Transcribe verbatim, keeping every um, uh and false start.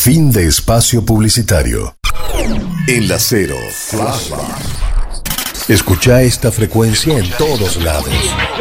Fin de espacio publicitario. En la Cero. Flashback. Escucha esta frecuencia en todos lados.